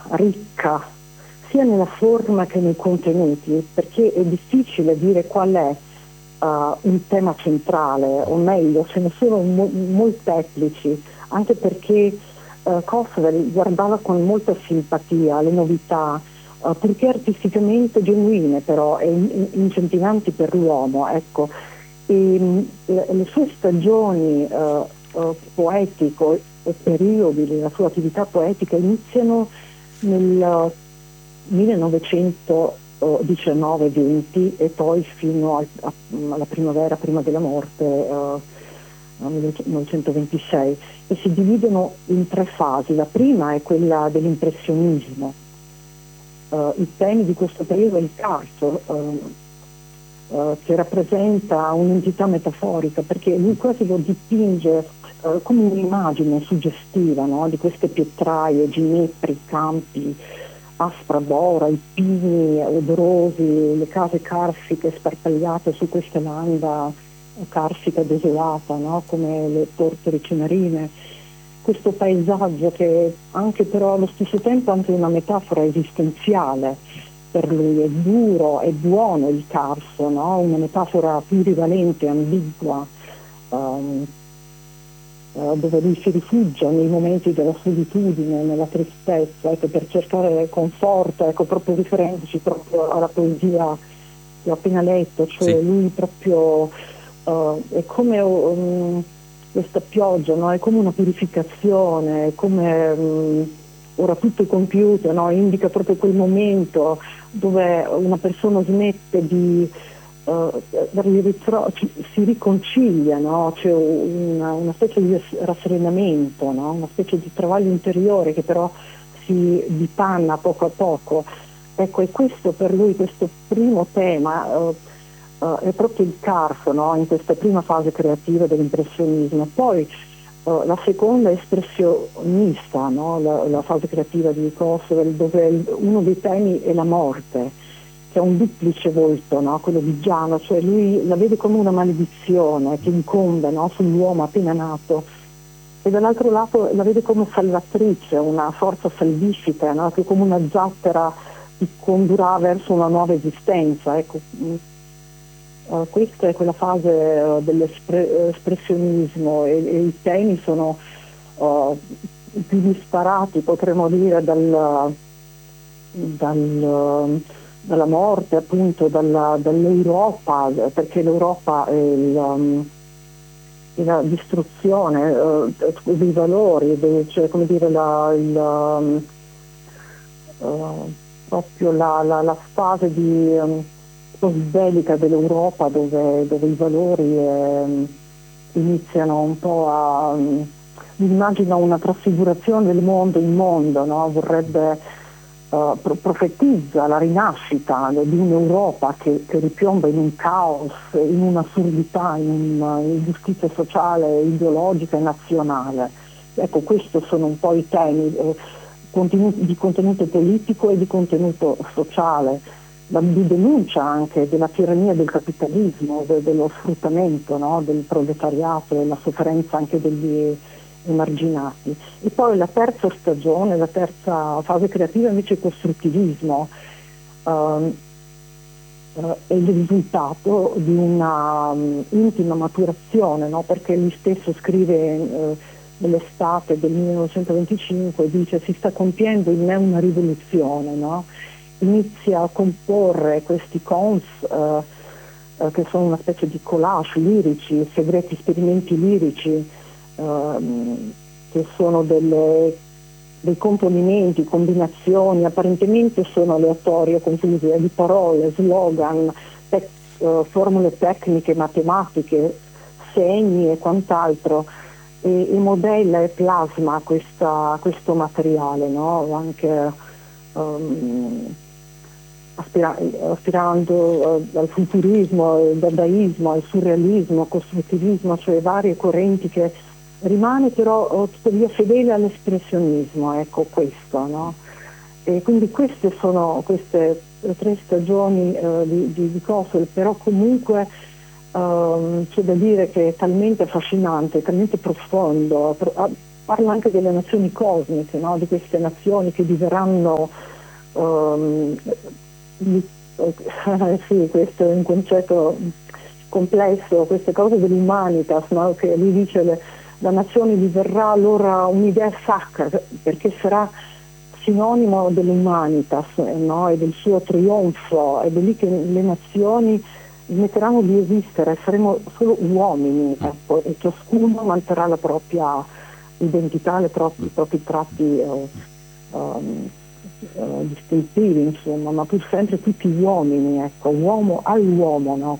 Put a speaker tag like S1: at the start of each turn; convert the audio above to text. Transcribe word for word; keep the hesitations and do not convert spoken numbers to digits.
S1: ricca sia nella forma che nei contenuti, perché è difficile dire qual è uh, un tema centrale, o meglio, ce ne sono mo- molteplici, anche perché uh, Kosovel guardava con molta simpatia le novità, uh, purché artisticamente genuine però e in- incentivanti per l'uomo, ecco. E, mh, le, le sue stagioni uh, uh, poetico e periodi della sua attività poetica iniziano nel millenovecentodiciannove venti e poi fino al- a- alla primavera prima della morte, eh, nel millenovecentoventisei, e si dividono in tre fasi. La prima è quella dell'impressionismo. Eh, i temi di questo periodo è il carso, eh, eh, che rappresenta un'entità metaforica, perché lui quasi lo dipinge eh, come un'immagine suggestiva, no? Di queste pietraie, ginepri, campi, aspra bora, i pini odorosi, le case carsiche sparpagliate su questa landa carsica desolata, no? Come le porte cinerine. Questo paesaggio che anche però allo stesso tempo anche una metafora esistenziale per lui, è duro, è buono il carso, no? Una metafora plurivalente, ambigua, ehm, eh, dove lui si rifugia nei momenti della solitudine, nella tristezza, ecco, per cercare conforto, ecco, proprio riferendoci proprio alla poesia che ho appena letto, cioè
S2: Sì.
S1: lui proprio eh, è come um, questa pioggia, no? È come una purificazione, è come um, ora tutto è compiuto, no? Indica proprio quel momento dove una persona smette di Uh, ritro- si riconcilia, no? C'è una, una specie di rasserenamento, no? Una specie di travaglio interiore che però si dipanna poco a poco. Ecco, e questo per lui, questo primo tema, uh, uh, è proprio il carso, no? In questa prima fase creativa dell'impressionismo. Poi uh, la seconda è espressionista, no? la, la fase creativa di Kosovel, dove il, uno dei temi è la morte, che ha un duplice volto, no? Quello di Giano, cioè lui la vede come una maledizione che incombe, no? Sull'uomo appena nato, e dall'altro lato la vede come salvatrice, una forza salvifica, no? Che come una zattera ti condurrà verso una nuova esistenza. Ecco, uh, questa è quella fase uh, dell'espressionismo e, e i temi sono uh, più disparati, potremmo dire, dal, dal dalla morte, appunto, dalla, dall'Europa, perché l'Europa è, il, um, è la distruzione uh, dei valori, dei, cioè, come dire, la, il, um, uh, proprio la, la, la fase di um, post-bellica dell'Europa dove, dove i valori um, iniziano un po' a... Um, immagino una trasfigurazione del mondo in mondo, no? Vorrebbe Uh, pro- profetizza la rinascita di un'Europa che, che ripiomba in un caos, in un'assurdità, in un'ingiustizia sociale, ideologica e nazionale. Ecco, questi sono un po' i temi eh, contenuti, di contenuto politico e di contenuto sociale, la, di denuncia anche della tirannia del capitalismo, de, dello sfruttamento, no? Del proletariato, della sofferenza anche degli emarginati. E poi la terza stagione, la terza fase creativa invece è il costruttivismo, ehm, eh, è il risultato di una um, intima maturazione, no? Perché lui stesso scrive eh, nell'estate del millenovecentoventicinque, dice: si sta compiendo in me una rivoluzione, no? Inizia a comporre questi cons eh, eh, che sono una specie di collage lirici, segreti esperimenti lirici, ehm, che sono delle, dei componimenti, combinazioni apparentemente sono aleatorie, confuse, di parole, slogan, tec- eh, formule tecniche, matematiche, segni e quant'altro, e, e modella e plasma questa, questo materiale, no? Anche um, aspira- aspirando uh, al futurismo, al dadaismo, al surrealismo, al costruttivismo, cioè varie correnti, che rimane però uh, tuttavia fedele all'espressionismo, ecco questo, no? E quindi queste sono queste tre stagioni uh, di, di, di Kosovo, però comunque um, c'è da dire che è talmente affascinante, talmente profondo, pro- parla anche delle nazioni cosmiche, no? Di queste nazioni che diverranno, um, di, eh, sì, questo è un concetto complesso, queste cose dell'humanitas, no? Che lui dice le, la nazione diverrà allora un'idea sacra, perché sarà sinonimo dell'humanitas, no? E del suo trionfo, ed è lì che le nazioni smetteranno di esistere, saremo solo uomini, ecco, e ciascuno manterrà la propria identità, le proprie, i propri tratti eh, um, eh, distintivi, insomma, ma pur sempre tutti uomini, ecco, uomo all'uomo, no?